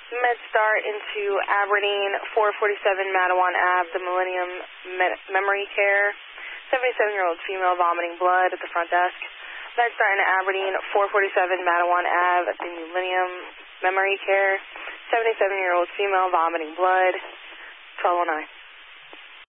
MedStar into Aberdeen, 447 Mattawan Ave, the Millennium Memory Care. 77-year-old female vomiting blood at the front desk. MedStar into Aberdeen, 447 Mattawan Ave at the Millennium Memory Care. 77-year-old female vomiting blood, 1209.